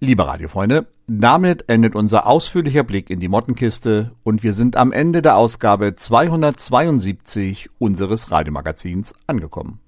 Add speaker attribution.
Speaker 1: Liebe Radiofreunde, damit endet unser ausführlicher Blick in die Mottenkiste und wir sind am Ende der Ausgabe 272 unseres Radiomagazins angekommen.